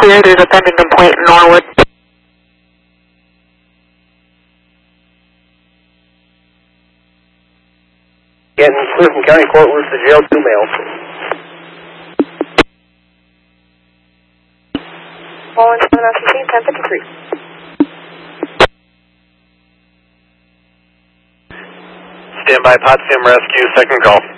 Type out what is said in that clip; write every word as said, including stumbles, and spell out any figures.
clear. There's a pending complaint in Norwood. Getting clear from County Court, listed jail, two males. one seven R C C, ten fifty-three. Stand by, Potsdam Rescue, second call.